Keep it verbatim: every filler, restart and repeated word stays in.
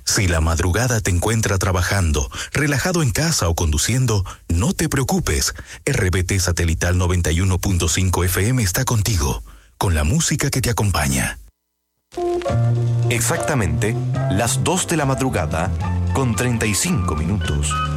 Si la madrugada te encuentra trabajando, relajado en casa o conduciendo, no te preocupes. R B T Satelital noventa y uno punto cinco F M está contigo, con la música que te acompaña. Exactamente las dos de la madrugada con treinta y cinco minutos.